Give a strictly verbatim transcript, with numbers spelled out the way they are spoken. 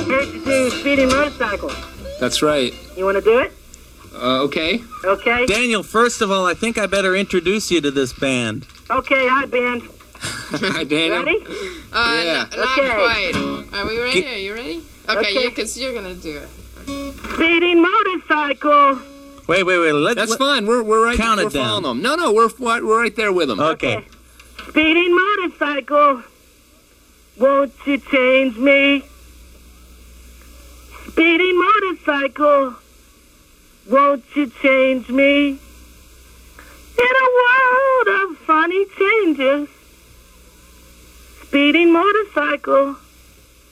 Heard you sing Speeding Motorcycle. That's right. You want to do it? Uh, okay. Okay. Daniel, first of all, I think I better introduce you to this band. Okay, hi, band. Hi, Daniel. Ready? Uh, Yeah. n- not Okay. quite. Are we ready? Get- Are you ready? Okay, Okay. you, because you're going to do it. Speeding Motorcycle. Wait, wait, wait. Let, That's let, fine. We're we're right. Count it we're following down. them. No, no, we're we're right there with them. Okay. Speeding Motorcycle. Won't you change me? Speeding Motorcycle. Won't you change me? In a world of funny changes. Speeding Motorcycle.